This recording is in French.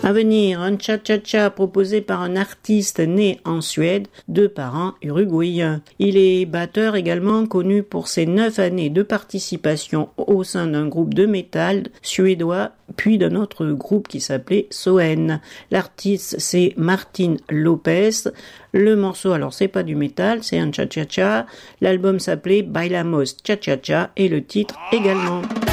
À venir, un cha-cha-cha proposé par un artiste né en Suède, de parents uruguayens. Il est batteur également, connu pour ses 9 années de participation au sein d'un groupe de métal suédois, puis d'un autre groupe qui s'appelait Soen. L'artiste, c'est Martin Lopez. Le morceau, alors c'est pas du métal, c'est un cha-cha-cha. L'album s'appelait Bailamos Cha-cha-cha et le titre également.